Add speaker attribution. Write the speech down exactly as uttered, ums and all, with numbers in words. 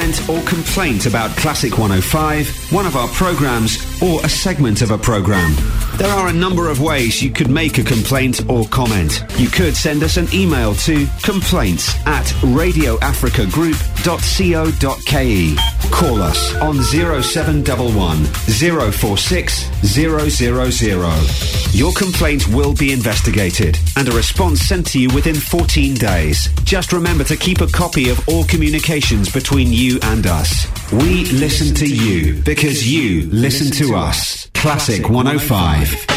Speaker 1: comment or complaint about Classic one oh five, one of our programmes, or a segment of a programme? There are a number of ways you could make a complaint or comment. You could send us an email to complaints at radioafricagroup dot co dot ke. Call us on zero seven one one, zero four six, zero zero zero. Your complaint will be investigated and a response sent to you within fourteen days. Just remember to keep a copy of all communications between you and us. We listen to you because you listen to us. Classic one oh five.